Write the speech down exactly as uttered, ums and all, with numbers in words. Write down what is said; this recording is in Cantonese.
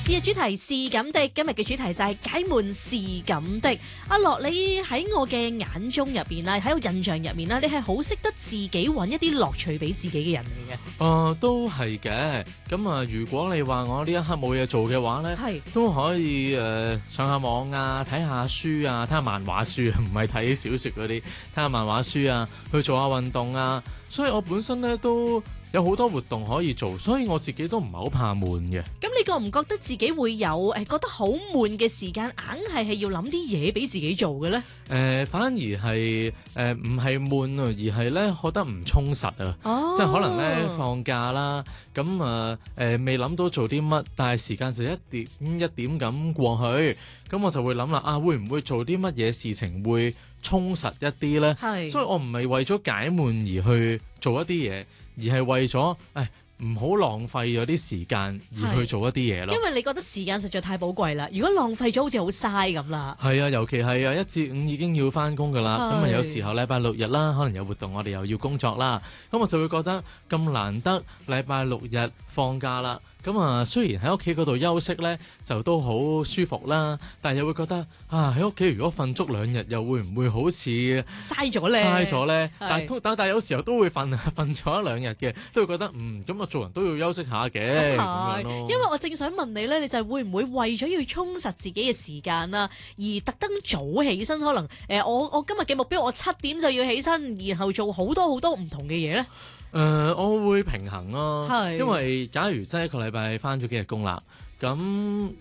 次嘅主題是咁的，今日嘅主題就係解悶是咁的。阿樂，你喺我嘅眼中入邊啦，喺我印象入面啦，你係好識得自己揾一啲樂趣俾自己嘅人嚟嘅。 誒、呃，都係嘅。咁啊，如果你話我呢一刻冇嘢做嘅話咧， 係都可以誒、呃、上下網啊，睇下書啊，睇下漫畫書啊，唔係睇小説嗰啲，睇下漫畫書啊，去做下運動啊。所以我本身咧都有好多活動可以做，所以我自己都唔係好怕悶嘅。 咁你覺唔覺得自己會有誒覺得好悶嘅時間，硬係係要諗啲嘢俾自己做嘅咧？ 誒、呃，反而係誒唔係悶啊，而係咧覺得唔充實啊。 哦， 即係可能咧放假啦，咁啊誒未諗到做啲乜，但係時間就一點一點咁過去，咁我就會諗啦，啊會唔會做啲乜嘢事情會充實一啲咧？ 係， 所以我唔係為咗解悶而去做一啲嘢，而係為咗誒唔好浪費咗啲時間而去做一啲嘢咯。 因為你覺得時間實在太寶貴啦，如果浪費咗好似好嘥咁啦。 係啊，尤其係啊，一至五已經要翻工噶啦，咁啊係有時候禮拜六日啦，可能有活動，我哋又要工作啦，咁我就會覺得咁難得禮拜六日放假啦。咁啊，雖然喺屋企嗰度休息咧，就都好舒服啦，但係又會覺得啊，喺屋企如果瞓足兩日，又會唔會好似嘥咗咧？ 嘥咗咧？ 係但係但但係有時候都會瞓瞓咗一兩日嘅，都會覺得嗯，咁啊做人都要休息下嘅咁樣咯。 因為我正想問你咧，你就係會唔會為咗要充實自己嘅時間啦，而特登早起身？可能誒、呃，我我今日嘅目標，我七點就要起身，然後做好多好多唔同嘅嘢咧。 誒、呃，我會平衡咯、啊， 係因為假如真係一個禮拜翻咗幾日工啦，咁